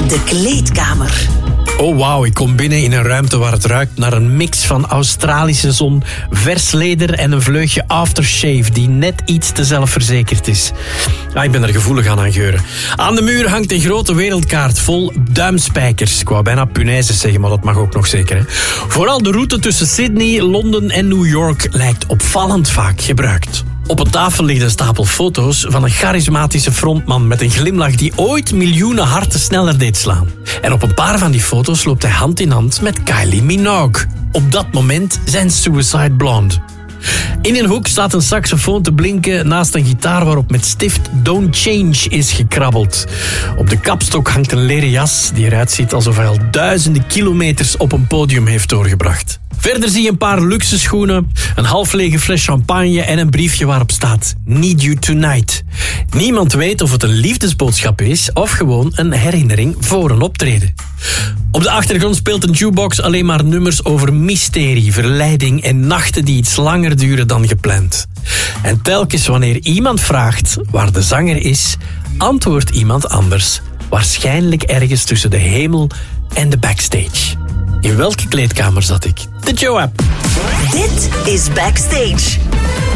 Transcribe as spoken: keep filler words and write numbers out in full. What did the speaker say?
De kleedkamer. Oh wauw, ik kom binnen in een ruimte waar het ruikt naar een mix van Australische zon, vers leder en een vleugje aftershave die net iets te zelfverzekerd is. Ah, ik ben er gevoelig aan aan geuren. Aan de muur hangt een grote wereldkaart vol duimspijkers. Ik wou bijna punaises zeggen, maar dat mag ook nog zeker. Hè? Vooral de route tussen Sydney, Londen en New York lijkt opvallend vaak gebruikt. Op een tafel ligt een stapel foto's van een charismatische frontman met een glimlach die ooit miljoenen harten sneller deed slaan. En op een paar van die foto's loopt hij hand in hand met Kylie Minogue. Op dat moment zijn Suicide Blonde. In een hoek staat een saxofoon te blinken naast een gitaar waarop met stift Don't Change is gekrabbeld. Op de kapstok hangt een leren jas die eruit ziet alsof hij al duizenden kilometers op een podium heeft doorgebracht. Verder zie je een paar luxe schoenen, een half lege fles champagne en een briefje waarop staat Need You Tonight. Niemand weet of het een liefdesboodschap is of gewoon een herinnering voor een optreden. Op de achtergrond speelt een jukebox alleen maar nummers over mysterie, verleiding en nachten die iets langer duren dan gepland. En telkens wanneer iemand vraagt waar de zanger is, antwoordt iemand anders, waarschijnlijk ergens tussen de hemel en de backstage. In welke kleedkamer zat ik? De Joe-app. Dit is Backstage.